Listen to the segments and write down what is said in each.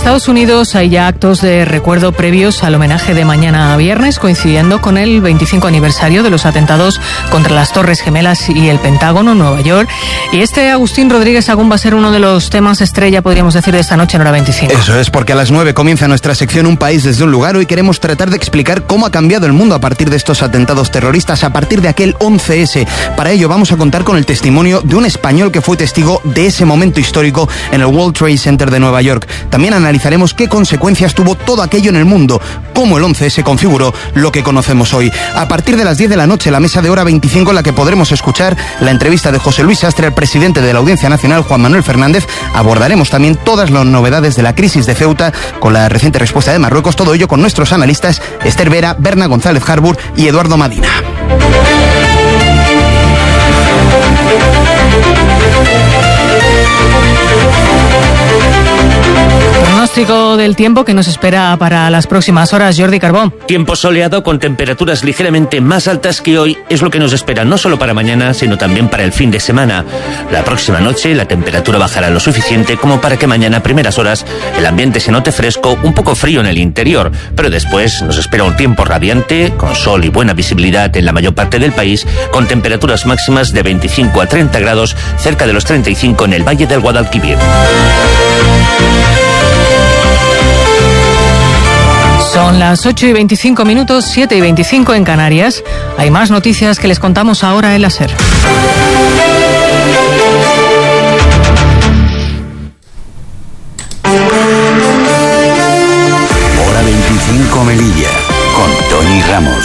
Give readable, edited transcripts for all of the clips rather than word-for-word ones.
Estados Unidos hay ya actos de recuerdo previos al homenaje de mañana viernes, coincidiendo con el 25 aniversario de los atentados contra las Torres Gemelas y el Pentágono en Nueva York. Y Agustín Rodríguez Agún va a ser uno de los temas estrella, podríamos decir, de esta noche en Hora 25. Eso es, porque a las 9 comienza nuestra sección Un País desde un Lugar. Hoy queremos tratar de explicar cómo ha cambiado el mundo a partir de estos atentados terroristas, a partir de aquel 11S. Para ello vamos a contar con el testimonio de un español que fue testigo de ese momento histórico en el World Trade Center de Nueva York. También analizaremos qué consecuencias tuvo todo aquello en el mundo, cómo el 11S configuró lo que conocemos hoy. A partir de las 10 de la noche, la mesa de Hora 25, en la que podremos escuchar la entrevista de José Luis Sastre al presidente de la Audiencia Nacional, Juan Manuel Fernández. Abordaremos también todas las novedades de la crisis de Ceuta con la reciente respuesta de Marruecos. Todo ello con nuestros analistas Esther Vera, Berna González Harbour y Eduardo Madina. Pronóstico del tiempo que nos espera para las próximas horas, Jordi Carbó. Tiempo soleado con temperaturas ligeramente más altas que hoy es lo que nos espera no solo para mañana, sino también para el fin de semana. La próxima noche la temperatura bajará lo suficiente como para que mañana a primeras horas el ambiente se note fresco, un poco frío en el interior, pero después nos espera un tiempo radiante, con sol y buena visibilidad en la mayor parte del país, con temperaturas máximas de 25 a 30 grados, cerca de los 35 en el Valle del Guadalquivir. Son las 8:25, 7:25 en Canarias. Hay más noticias que les contamos ahora en la SER. Hora 25 Melilla, con Tony Ramos.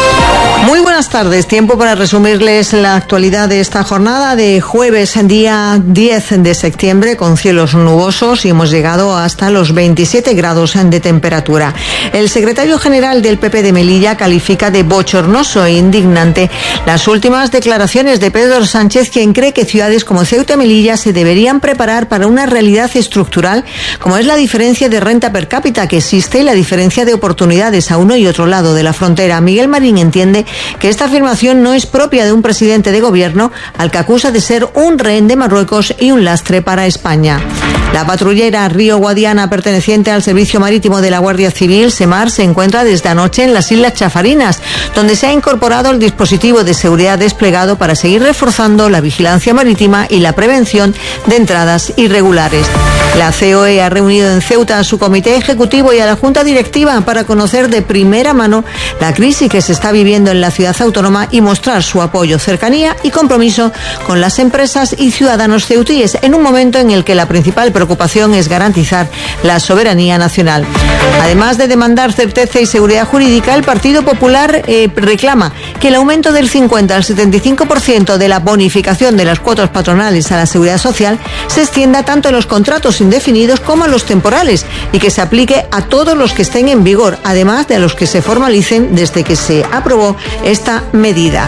Muy buenas tardes, tiempo para resumirles la actualidad de esta jornada de jueves, día 10 de septiembre, con cielos nubosos y hemos llegado hasta los 27 grados de temperatura. El secretario general del PP de Melilla califica de bochornoso e indignante las últimas declaraciones de Pedro Sánchez, quien cree que ciudades como Ceuta y Melilla se deberían preparar para una realidad estructural como es la diferencia de renta per cápita que existe y la diferencia de oportunidades a uno y otro lado de la frontera. Miguel Marín entiende que esta afirmación no es propia de un presidente de gobierno al que acusa de ser un rehén de Marruecos y un lastre para España. La patrullera Río Guadiana, perteneciente al Servicio Marítimo de la Guardia Civil, SEMAR, se encuentra desde anoche en las Islas Chafarinas, donde se ha incorporado el dispositivo de seguridad desplegado para seguir reforzando la vigilancia marítima y la prevención de entradas irregulares. La COE ha reunido en Ceuta a su comité ejecutivo y a la Junta Directiva para conocer de primera mano la crisis que se está viviendo en la ciudad autónoma y mostrar su apoyo, cercanía y compromiso con las empresas y ciudadanos ceutíes en un momento en el que la principal preocupación es garantizar la soberanía nacional. Además de demandar certeza y seguridad jurídica, el Partido Popular reclama que el aumento del 50 al 75% de la bonificación de las cuotas patronales a la seguridad social se extienda tanto a los contratos indefinidos como a los temporales y que se aplique a todos los que estén en vigor, además de a los que se formalicen desde que se aprobó esta medida.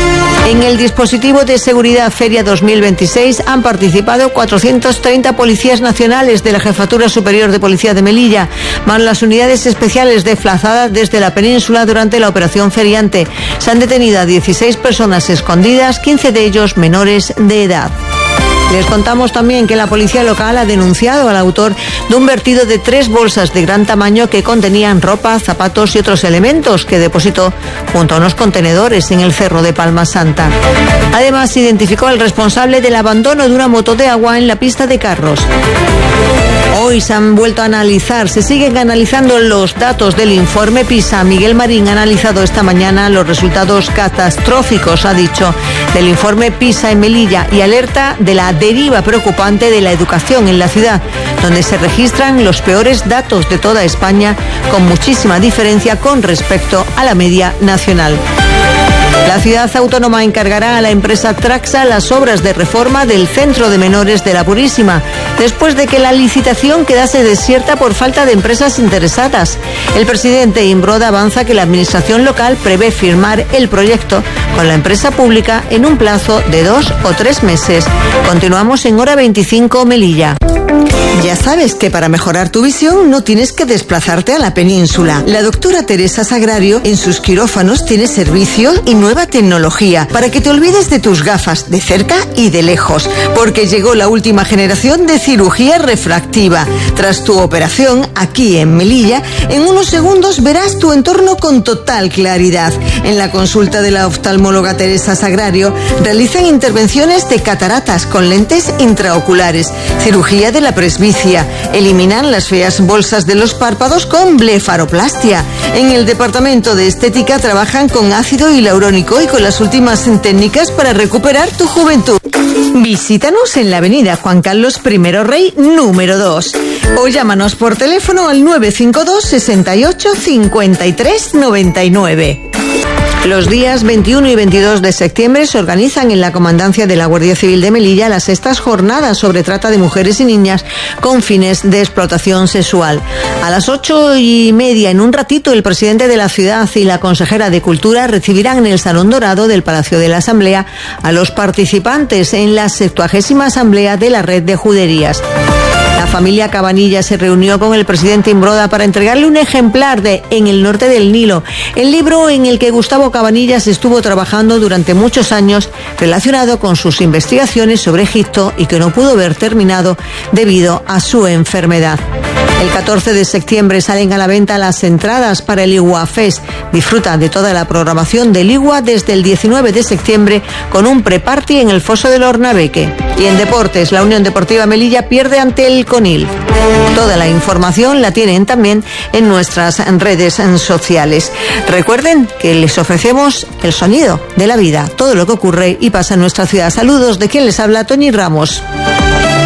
En el dispositivo de seguridad Feria 2026 han participado 430 policías nacionales de la Jefatura Superior de Policía de Melilla, más las unidades especiales desplazadas desde la península durante la operación feriante. Se han detenido a 16 personas escondidas, 15 de ellos menores de edad. Les contamos también que la policía local ha denunciado al autor de un vertido de 3 bolsas de gran tamaño que contenían ropa, zapatos y otros elementos que depositó junto a unos contenedores en el cerro de Palma Santa. Además, identificó al responsable del abandono de una moto de agua en la pista de carros. Hoy se han vuelto a analizar, se siguen analizando los datos del informe PISA. Miguel Marín ha analizado esta mañana los resultados catastróficos, ha dicho, del informe PISA en Melilla y alerta de la deriva preocupante de la educación en la ciudad, donde se registran los peores datos de toda España, con muchísima diferencia con respecto a la media nacional. La ciudad autónoma encargará a la empresa Traxa las obras de reforma del Centro de Menores de la Purísima, después de que la licitación quedase desierta por falta de empresas interesadas. El presidente Imbroda avanza que la administración local prevé firmar el proyecto con la empresa pública en un plazo de 2 o 3 meses. Continuamos en Hora 25 Melilla. Ya sabes que para mejorar tu visión no tienes que desplazarte a la península. La doctora Teresa Sagrario en sus quirófanos tiene servicio y nueva tecnología para que te olvides de tus gafas de cerca y de lejos, porque llegó la última generación de cirugía refractiva. Tras tu operación, aquí en Melilla, en unos segundos verás tu entorno con total claridad. En la consulta de la oftalmóloga Teresa Sagrario realizan intervenciones de cataratas con lentes intraoculares, cirugía de la presbicia, eliminan las feas bolsas de los párpados con blefaroplastia. En el departamento de estética trabajan con ácido hialurónico y con las últimas técnicas para recuperar tu juventud. Visítanos en la avenida Juan Carlos I Rey, número 2. O llámanos por teléfono al 952 68 53 99. Los días 21 y 22 de septiembre se organizan en la Comandancia de la Guardia Civil de Melilla las sextas jornadas sobre trata de mujeres y niñas con fines de explotación sexual. A las 8:30, en un ratito, el presidente de la ciudad y la consejera de Cultura recibirán en el Salón Dorado del Palacio de la Asamblea a los participantes en la 70ª Asamblea de la Red de Juderías. La familia Cabanillas se reunió con el presidente Imbroda para entregarle un ejemplar de En el norte del Nilo, el libro en el que Gustavo Cabanillas estuvo trabajando durante muchos años relacionado con sus investigaciones sobre Egipto y que no pudo ver terminado debido a su enfermedad. El 14 de septiembre salen a la venta las entradas para el Igua Fest. Disfruta de toda la programación del Igua desde el 19 de septiembre con un pre-party en el Foso del Ornabeque. Y en deportes, la Unión Deportiva Melilla pierde ante el Conil. Toda la información la tienen también en nuestras redes sociales. Recuerden que les ofrecemos el sonido de la vida, todo lo que ocurre y pasa en nuestra ciudad. Saludos de quien les habla, Toñi Ramos.